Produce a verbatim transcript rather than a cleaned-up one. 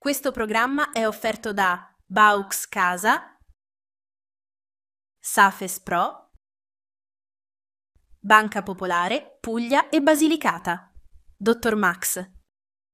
Questo programma è offerto da Baux Casa, Safes Pro, Banca Popolare, Puglia e Basilicata. Dottor Max,